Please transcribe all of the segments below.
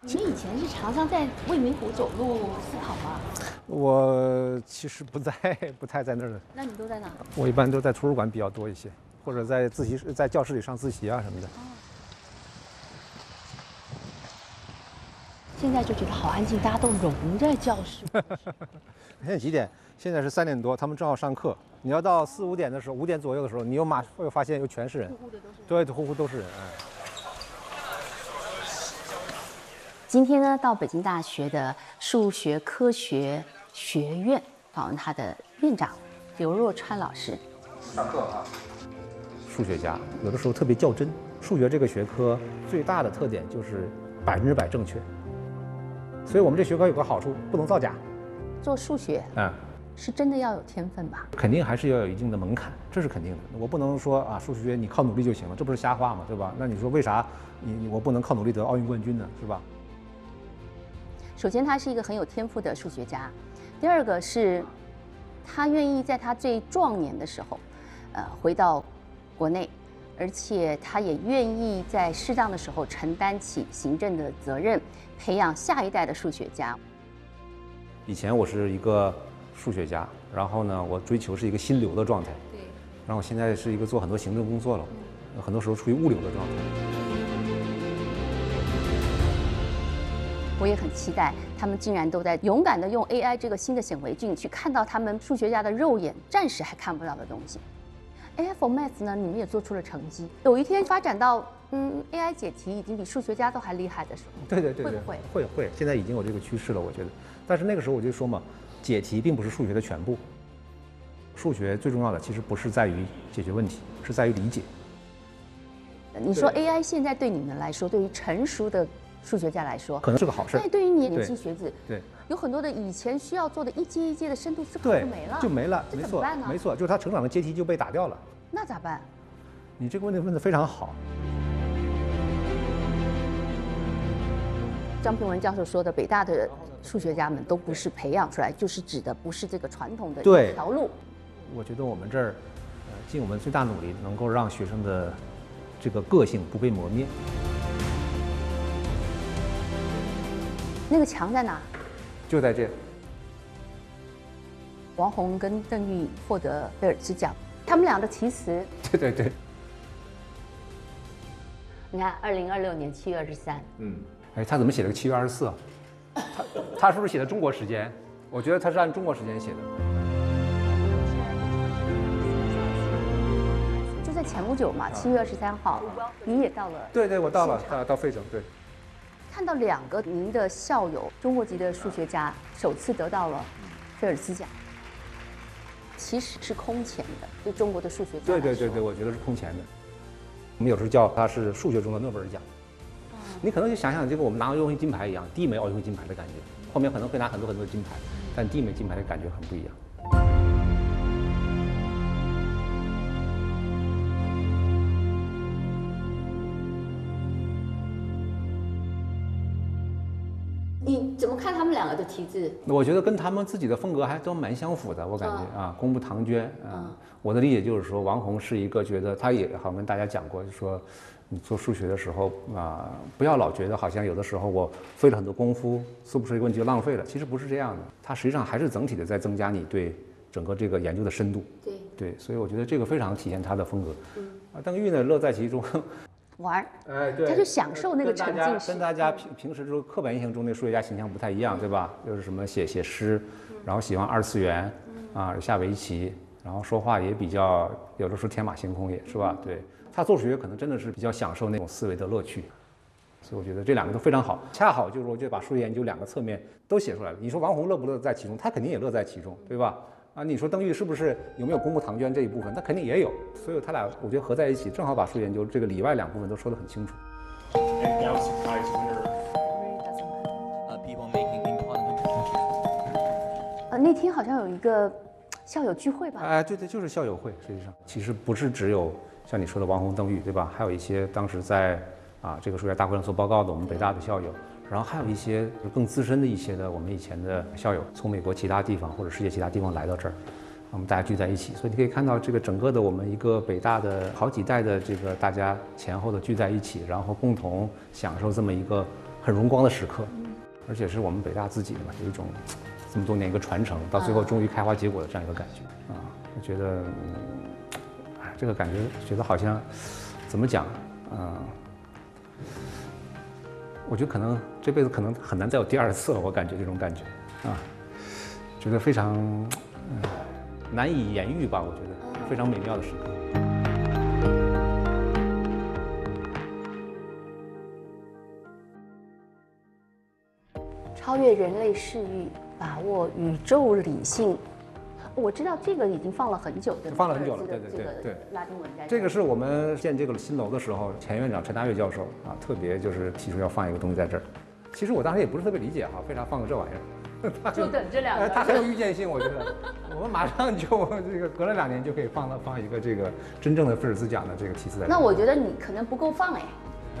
你们以前是常常在未名湖走路思考吗？ 我其实不太在那儿的。 那你都在哪？ 我一般都在图书馆比较多一些，或者在在教室里上自习啊什么的。 现在就觉得好安静，大家都融在教室。 现在几点？现在是3点多，他们正好上课。你要到4、5点的时候，5点左右的时候，你会发现又全是人， 呼呼的都是人。 对，呼呼都是人。 今天呢，到北京大学的数学科学学院访问他的院长刘若川老师。 上课啊。数学家有的时候特别较真，数学这个学科最大的特点就是100%正确。所以我们这学科有个好处，不能造假。 做数学是真的要有天分吧？ 肯定还是要有一定的门槛，这是肯定的。我不能说啊，数学你靠努力就行了，这不是瞎话吗？对吧？那你说为啥我不能靠努力得奥运冠军呢？是吧？ 首先，他是一个很有天赋的数学家；第二个是，他愿意在他最壮年的时候，回到国内，而且他也愿意在适当的时候承担起行政的责任，培养下一代的数学家。 以前我是一个数学家，然后呢，我追求是一个心流的状态。 对。 然后我现在是一个做很多行政工作了，很多时候处于物流的状态。 我也很期待，他们竟然都在勇敢地用 AI 这个新的显微镜去看到他们数学家的肉眼暂时还看不到的东西。AI for Math 呢，你们也做出了成绩。有一天发展到AI 解题已经比数学家都还厉害的时候， 对， 会不会？ 会，现在已经有这个趋势了，我觉得。但是那个时候我就说嘛，解题并不是数学的全部。数学最重要的其实不是在于解决问题，是在于理解。 你说 AI 现在对你们来说，对于成熟的数学家来说， 可能是个好事。 但对于年轻学子， 对， 有很多的以前需要做的一阶一阶的深度思考就没了， 就没了。 这怎么办呢？ 没错，就是他成长的阶梯就被打掉了。 那咋办？ 你这个问题问得非常好。 张平文教授说的，北大的数学家们都不是培养出来，就是指的不是这个传统的一条路。 我觉得我们这儿，尽我们最大努力，能够让学生的这个个性不被磨灭。 那个墙在哪？ 就在这。 王宏跟邓玉获得贝尔兹奖，他们俩的题词。 对。 你看，2026年7月23。 哎，他怎么写了个7月24啊？他是不是写的中国时间？我觉得他是按中国时间写的。 就在前不久嘛，7月23号，你也到了。 对，我到了，到费城，对。 看到2个您的校友，中国籍的数学家首次得到了菲尔兹奖，其实是空前的，对中国的数学家来说。 对，我觉得是空前的。我们有时候叫它是数学中的诺贝尔奖。你可能就想想，这个我们拿奥运会金牌一样，第一枚奥运会金牌的感觉，后面可能会拿很多金牌，但第一枚金牌的感觉很不一样。 你怎么看他们2个的题字？ 我觉得跟他们自己的风格还都蛮相符的，我感觉啊，公布唐娟我的理解就是说，王宏是一个觉得他也好像跟大家讲过，就说你做数学的时候不要老觉得好像有的时候我费了很多功夫，做不出一个问题就浪费了，其实不是这样的，它实际上还是整体的在增加你对整个这个研究的深度。对，所以我觉得这个非常体现他的风格。邓玉呢，乐在其中。 玩， 对， 他就享受那个沉浸式， 跟大家平时就刻板印象中那数学家形象不太一样，对吧？就是什么写诗，然后喜欢2次元，下围棋，然后说话也比较有的时候天马行空也是吧？对，他做数学可能真的是比较享受那种思维的乐趣，所以我觉得这2个都非常好，恰好就是我就把数学研究2个侧面都写出来了。你说王宏乐不乐在其中？他肯定也乐在其中，对吧？你说邓玉是不是有没有公布唐娟这一部分？那肯定也有，所以他俩我觉得合在一起，正好把数学研究这个里外2部分都说得很清楚。 那天好像有一个校友聚会吧？ 对，就是校友会。实际上，其实不是只有像你说的王宏、邓玉，对吧？还有一些当时在这个数学大会上做报告的我们北大的校友。然后还有一些更资深的一些的我们以前的校友，从美国其他地方或者世界其他地方来到这儿，我们大家聚在一起，所以你可以看到这个整个的我们一个北大的好几代的这个大家前后的聚在一起，然后共同享受这么一个很很荣光的时刻，而且是我们北大自己的嘛，有一种这么多年一个传承，到最后终于开花结果的这样一个感觉啊，我觉得，这个感觉觉得好像怎么讲，我觉得可能这辈子可能很难再有第二次了，我感觉这种感觉啊，觉得非常难以言喻吧，我觉得非常美妙的时刻。 超越人类视域，把握宇宙理性。我知道这个已经放了很久的， 放了很久了，对， 拉丁文在这个是我们建这个新楼的时候，前院长陈大跃教授啊，特别就是提出要放一个东西在这儿。其实我当时也不是特别理解哈，为啥放个这玩意儿？ 就等这两个， 它很有预见性，我觉得。我们马上就这个隔了2年就可以放一个这个真正的菲尔兹奖的这个题词在这儿。 那我觉得你可能不够放哎。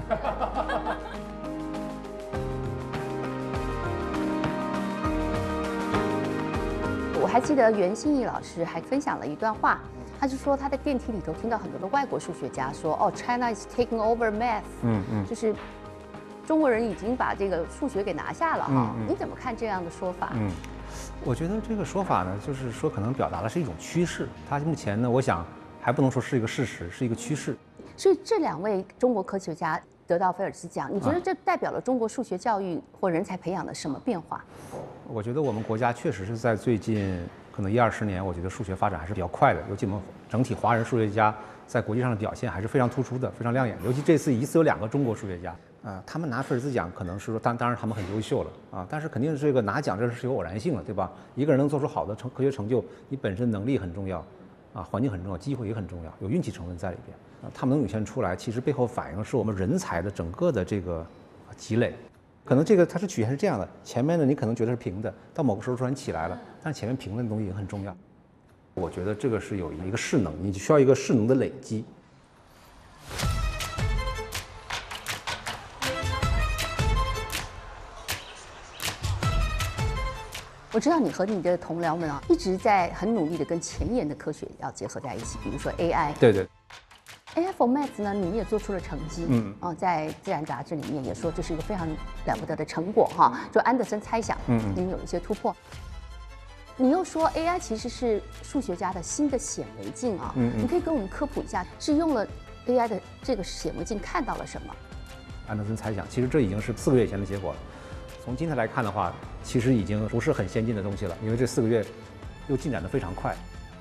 我还记得袁心怡老师还分享了一段话，他就说他在电梯里头听到很多的外国数学家说，哦 ，China is taking over math，就是中国人已经把这个数学给拿下了哈。你怎么看这样的说法？ 我觉得这个说法呢，就是说可能表达的是一种趋势，它目前呢，我想还不能说是一个事实，是一个趋势。 所以这2位中国科学家得到菲尔兹奖，你觉得这代表了中国数学教育或人才培养的什么变化？ 我觉得我们国家确实是在最近可能10-20年，我觉得数学发展还是比较快的，尤其我们整体华人数学家在国际上的表现还是非常突出的，非常亮眼的。尤其这次一次有2个中国数学家，他们拿菲尔兹奖，可能是说当然他们很优秀了啊，但是肯定这个拿奖这是有偶然性的，对吧？一个人能做出好的科学成就，你本身能力很重要，环境很重要，机会也很重要，有运气成分在里边啊。他们能涌现出来，其实背后反映的是我们人才的整个的这个积累。可能这个它是曲线是这样的，前面呢你可能觉得是平的，到某个时候突然起来了，但是前面平的东西也很重要。我觉得这个是有一个势能，你需要一个势能的累积。 我知道你和你的同僚们啊，一直在很努力的跟前沿的科学要结合在一起，比如说 AI。 对。 AI for Math 呢，你们也做出了成绩，在《自然》杂志里面也说这是一个非常了不得的成果哈。就安德森猜想，已经有一些突破。你又说 AI 其实是数学家的新的显微镜啊，你可以给我们科普一下，是用了 AI 的这个显微镜看到了什么？ 安德森猜想，其实这已经是4个月以前的结果了。从今天来看的话，其实已经不是很先进的东西了，因为这4个月又进展得非常快。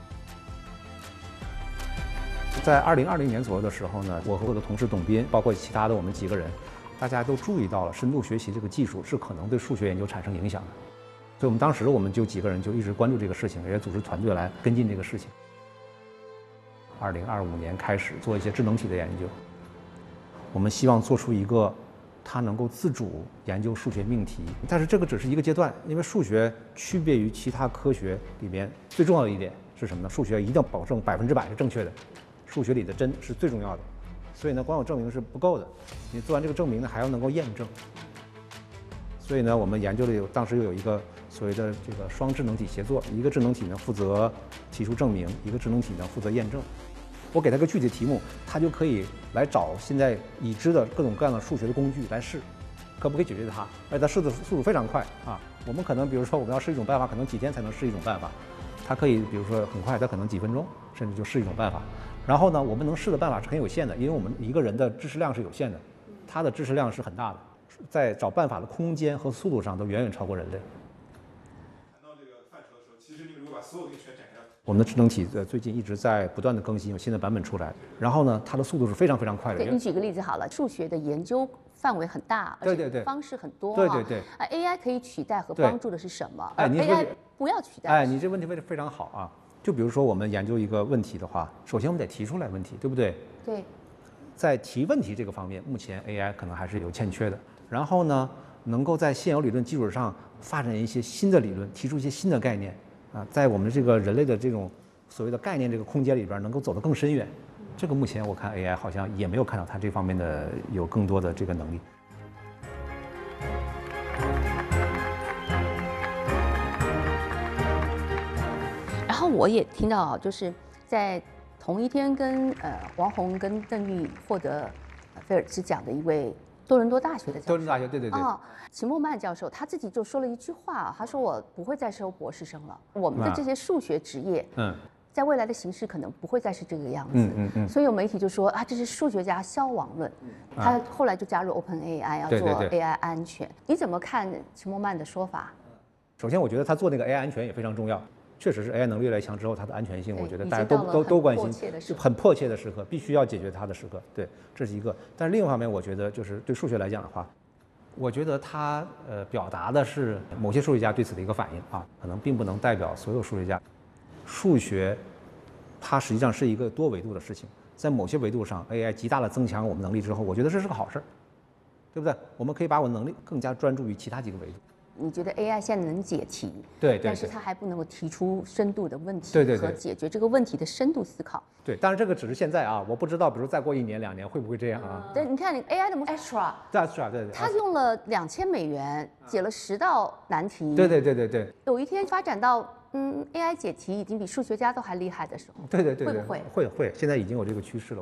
在2020年左右的时候呢，我和我的同事董斌，包括其他的我们几个人，大家都注意到了深度学习这个技术是可能对数学研究产生影响的。所以我们当时就几个人就一直关注这个事情，也组织团队来跟进这个事情。2025年开始做一些智能体的研究，我们希望做出一个它能够自主研究数学命题，但是这个只是一个阶段，因为数学区别于其他科学里面最重要的一点是什么呢？数学一定要保证100%是正确的。数学里的真是最重要的，所以呢，光有证明是不够的，你做完这个证明呢，还要能够验证。所以呢，我们研究了当时又有一个所谓的这个双智能体协作，一个智能体呢负责提出证明，一个智能体呢负责验证。我给他个具体题目，他就可以来找现在已知的各种各样的数学的工具来试，可不可以解决它？而且他试的速度非常快啊！我们可能比如说我们要试一种办法，可能几天才能试一种办法，他可以比如说很快，他可能几分钟甚至就试一种办法。然后呢，我们能试的办法是很有限的，因为我们一个人的知识量是有限的，他的知识量是很大的，在找办法的空间和速度上都远远超过人类。谈到这个范畴的时候，其实你如果把所有的全展开，我们的智能体最近一直在不断的更新，有新的版本出来，然后呢，它的速度是非常非常快的。 对，你举个例子好了，数学的研究范围很大，而且方式很多。 对。 AI 可以取代和帮助的是什么 ？AI 不要取代。 你这问题问得非常好啊。就比如说我们研究一个问题的话，首先我们得提出来问题，对不对？ 对。在提问题这个方面，目前 AI 可能还是有欠缺的。然后呢，能够在现有理论基础上发展一些新的理论，提出一些新的概念啊，在我们这个人类的这种所谓的概念这个空间里边，能够走得更深远。这个目前我看 AI 好像也没有看到它这方面的有更多的这个能力。 然后我也听到啊，就是在同一天跟王宏跟邓玉获得菲尔兹奖的一位多伦多大学的教授。 多伦多大学，对对对。 哦，齐默曼教授他自己就说了一句话啊，他说我不会再收博士生了，我们的这些数学职业，在未来的形式可能不会再是这个样子。所以有媒体就说啊，这是数学家消亡论。他后来就加入 OpenAI 要做 AI 安全。你怎么看齐默曼的说法？ 首先，我觉得他做那个 AI 安全也非常重要。确实是 AI 能力越来越强之后，它的安全性，我觉得大家都关心，就很迫切的时刻，必须要解决它的时刻。对，这是一个。但是另一方面，我觉得就是对数学来讲的话，我觉得它表达的是某些数学家对此的一个反应啊，可能并不能代表所有数学家。数学它实际上是一个多维度的事情，在某些维度上 ，AI 极大的增强我们能力之后，我觉得这是个好事儿，对不对？我们可以把我的能力更加专注于其他几个维度。 你觉得 AI 现在能解题， 对， 但是它还不能够提出深度的问题， 对， 和解决这个问题的深度思考。 对，当然这个只是现在啊，我不知道，比如再过1年2年会不会这样啊？ 对，你看 AI 的 Astra， 对， 它用了2000美元解了10道难题。 对。 有一天发展到AI 解题已经比数学家都还厉害的时候， 对， 会不会？ 会，现在已经有这个趋势了。